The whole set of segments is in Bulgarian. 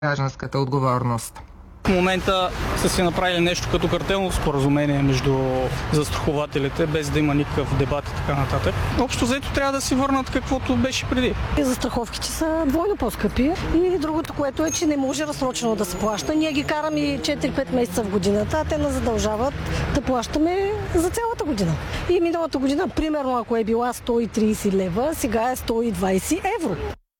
гражданската отговорност. В момента са си направили нещо като картелно споразумение между застрахователите, без да има никакъв дебат и така нататък. Общо взето трябва да си върнат каквото беше преди. Застраховките са двойно по-скъпи и другото, което е, че не може разсрочено да се плаща. Ние ги караме 4-5 месеца в годината, а те нас задължават да плащаме за цялата година. И миналата година, примерно, ако е била 130 лева, сега е 120 евро.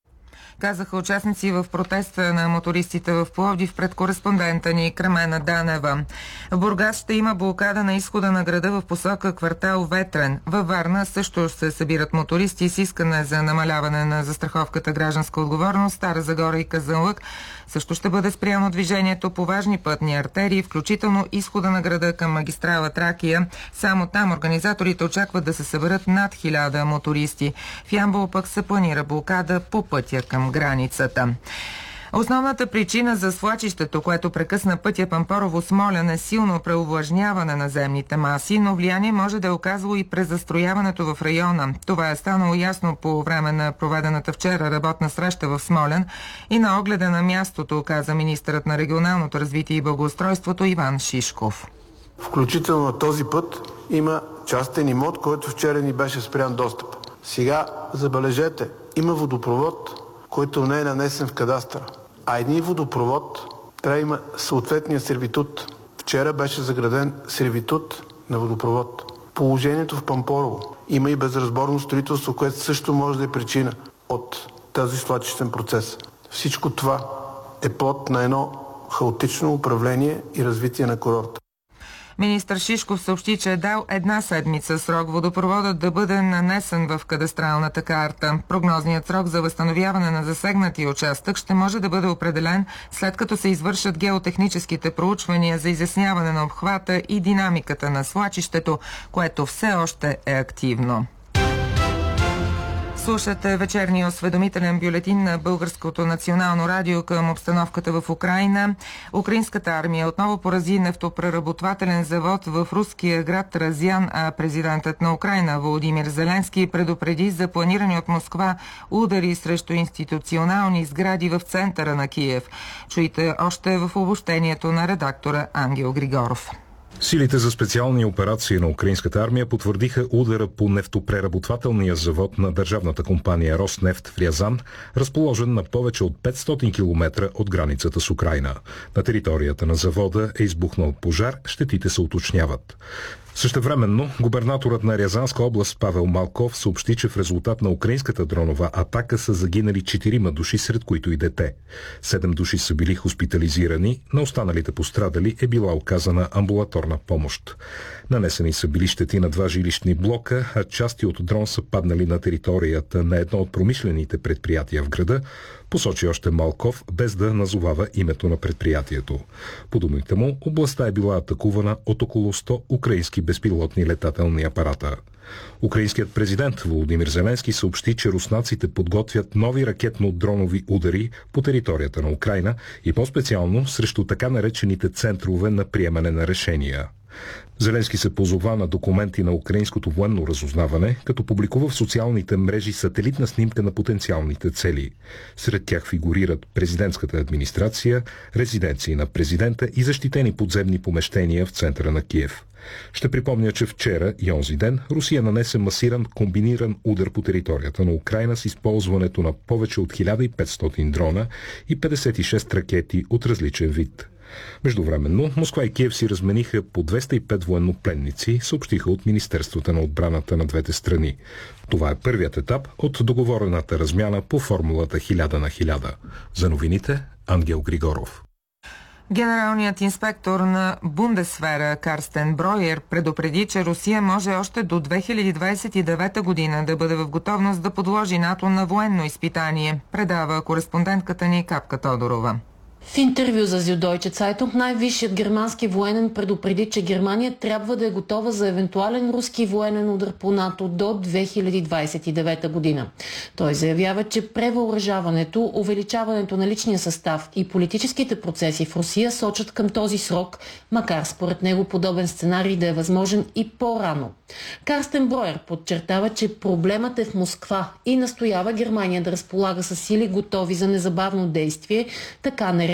Казаха участници в протеста на мотористите в Пловдив пред кореспондента ни Кремена Данева. В Бургас ще има блокада на изхода на града в посока квартал Ветрен. Във Варна също се събират мотористи с искане за намаляване на застраховката гражданска отговорност. Стара Загора и Казанлък също ще бъде спряно движението по важни пътни артерии, включително изхода на града към магистрала Тракия. Само там организаторите очакват да се съберат над 1000 мотористи. В Ямбол пък се планира блокада по пътя към границата. Основната причина за свлачището, което прекъсна пътя Пампорово-Смолян, е силно преовлажняване на земните маси, но влияние може да е оказало и през застрояването в района. Това е станало ясно по време на проведената вчера работна среща в Смолян и на огледа на мястото, каза министърът на регионалното развитие и благоустройството Иван Шишков. Включително на този път има частен имот, който вчера ни беше спрян достъп. Сега, забележете, има водопровод, който не е нанесен в кадастъра. А един водопровод трябва да има съответния сервитут. Вчера беше заграден сервитут на водопровод. Положението в Пампорово. Има и безразборно строителство, което също може да е причина от този свлачищен процес. Всичко това е плод на едно хаотично управление и развитие на курорта. Министър Шишков съобщи, че е дал една седмица срок водопроводът да бъде нанесен в кадастралната карта. Прогнозният срок за възстановяване на засегнатия участък ще може да бъде определен след като се извършат геотехническите проучвания за изясняване на обхвата и динамиката на свлачището, което все още е активно. Слушате вечерния осведомителен бюлетин на Българското национално радио към обстановката в Украйна. Украинската армия отново порази нефтопреработвателен завод в руския град Разян, а президентът на Украйна Володимир Зеленски предупреди за планирани от Москва удари срещу институционални сгради в центъра на Киев. Чуйте още в обобщението на редактора Ангел Григоров. Силите за специални операции на украинската армия потвърдиха удара по нефтопреработвателния завод на държавната компания Роснефт в Рязан, разположен на повече от 500 км от границата с Украйна. На територията на завода е избухнал пожар, щетите се уточняват. Същевременно, губернаторът на Рязанска област Павел Малков съобщи, че в резултат на украинската дронова атака са загинали 4 души, сред които и дете. 7 души са били хоспитализирани, на останалите пострадали е била оказана амбулаторна помощ. Нанесени са били щети на 2 жилищни блока, а части от дрон са паднали на територията на едно от промишлените предприятия в града, посочи още Малков, без да назовава името на предприятието. По думите му, областта е била атакувана от около 100 украински безпилотни летателни апарата. Украинският президент Володимир Зеленски съобщи, че руснаците подготвят нови ракетно-дронови удари по територията на Украйна и по-специално срещу така наречените центрове на приемане на решения. Зеленски се позова на документи на украинското военно разузнаване, като публикува в социалните мрежи сателитна снимка на потенциалните цели. Сред тях фигурират президентската администрация, резиденции на президента и защитени подземни помещения в центъра на Киев. Ще припомня, че вчера и онзи ден Русия нанесе масиран комбиниран удар по територията на Украйна с използването на повече от 1500 дрона и 56 ракети от различен вид. Междувременно, Москва и Киев си размениха по 205 военнопленници, съобщиха от Министерствата на отбраната на двете страни. Това е първият етап от договорената размяна по формулата 1000 на 1000. За новините, Ангел Григоров. Генералният инспектор на Бундесвера Карстен Броер предупреди, че Русия може още до 2029 година да бъде в готовност да подложи НАТО на военно изпитание, предава кореспондентката ни Капка Тодорова. В интервю за Süddeutsche Zeitung най-висшият германски военен предупреди, че Германия трябва да е готова за евентуален руски военен удар по НАТО до 2029 година. Той заявява, че превъоръжаването, увеличаването на личния състав и политическите процеси в Русия сочат към този срок, макар според него подобен сценарий да е възможен и по-рано. Карстен Броер подчертава, че проблемът е в Москва и настоява Германия да разполага с сили готови за незабавно действие, така наречените